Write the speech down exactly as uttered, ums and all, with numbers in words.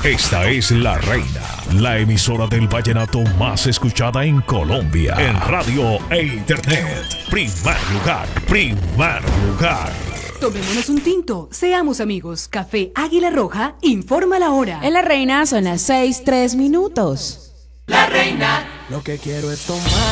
Esta es La Reina, la emisora del vallenato más escuchada en Colombia. En radio e internet. Primer lugar, primer lugar. Tomémonos un tinto, seamos amigos. Café Águila Roja informa la hora. En La Reina son las seis, tres minutos. La Reina. Lo que quiero es tomar.